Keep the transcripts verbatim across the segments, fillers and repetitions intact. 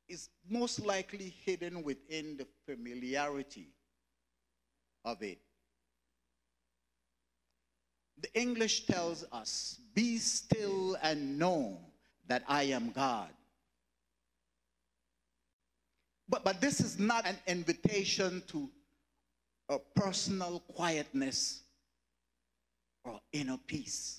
is most likely hidden within the familiarity of it. The English tells us, "Be still and know that I am God." But, but this is not an invitation to a personal quietness or inner peace.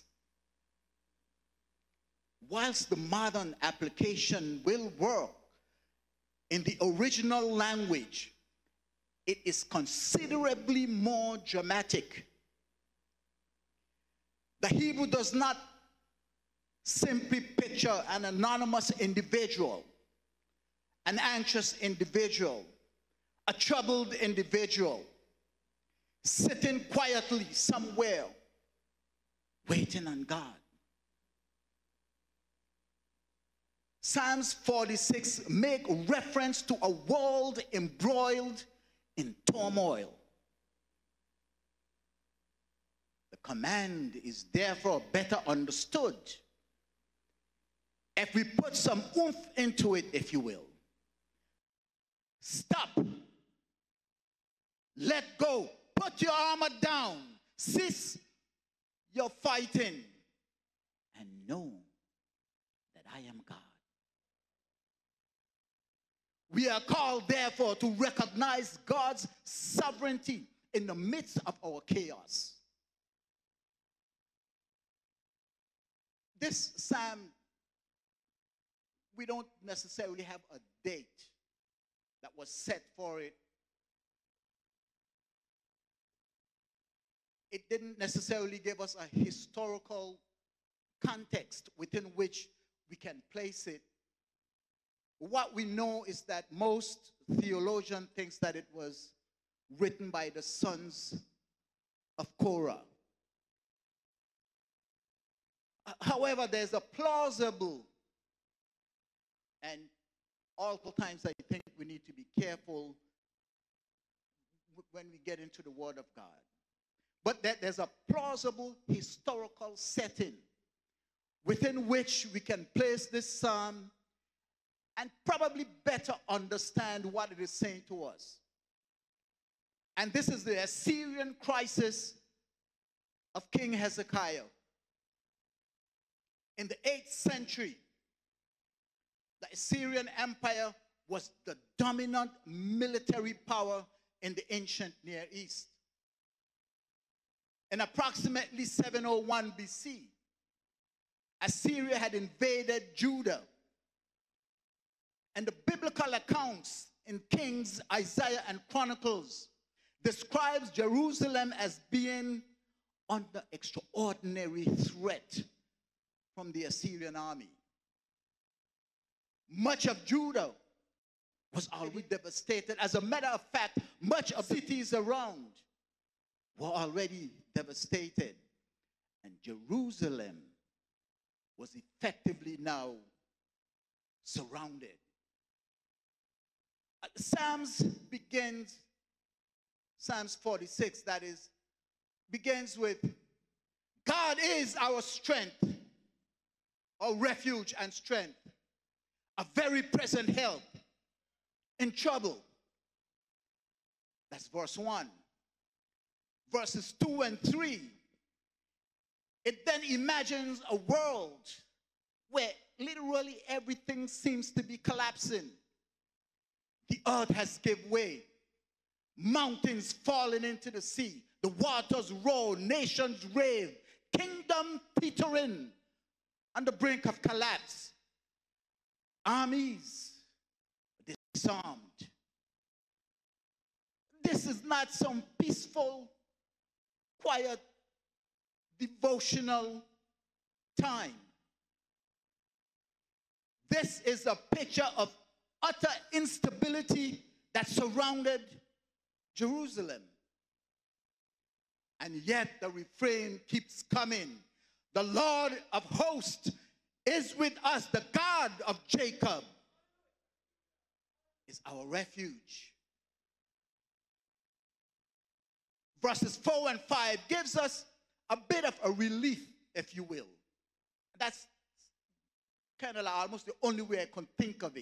Whilst the modern application will work, in the original language, it is considerably more dramatic. The Hebrew does not simply picture an anonymous individual, an anxious individual, a troubled individual, sitting quietly somewhere, waiting on God. Psalms forty-six make reference to a world embroiled in turmoil. The command is therefore better understood if we put some oomph into it, if you will. Stop. Let go. Put your armor down. Cease your fighting and know that I am God. We are called, therefore, to recognize God's sovereignty in the midst of our chaos. This psalm, we don't necessarily have a date that was set for it. It didn't necessarily give us a historical context within which we can place it. What we know is that most theologians think that it was written by the sons of Korah. However, there's a plausible, and all times I think we need to be careful when we get into the Word of God. But that there's a plausible historical setting within which we can place this psalm and probably better understand what it is saying to us. And this is the Assyrian crisis of King Hezekiah. In the eighth century, the Assyrian Empire was the dominant military power in the ancient Near East. In approximately seven oh one B C, Assyria had invaded Judah. And the biblical accounts in Kings, Isaiah, and Chronicles describes Jerusalem as being under extraordinary threat from the Assyrian army. Much of Judah was already devastated. As a matter of fact, much of the cities around were already devastated. And Jerusalem was effectively now surrounded. Psalms begins, Psalms forty-six, that is, begins with, God is our strength, our refuge and strength, a very present help in trouble. That's verse one. Verses two and three, it then imagines a world where literally everything seems to be collapsing. The earth has given way. Mountains falling into the sea. The waters roar. Nations rave. Kingdom teetering on the brink of collapse. Armies disarmed. This is not some peaceful, quiet, devotional time. This is a picture of utter instability that surrounded Jerusalem. And yet the refrain keeps coming. The Lord of hosts is with us. The God of Jacob is our refuge. Verses four and five gives us a bit of a relief, if you will. That's kind of like almost the only way I can think of it.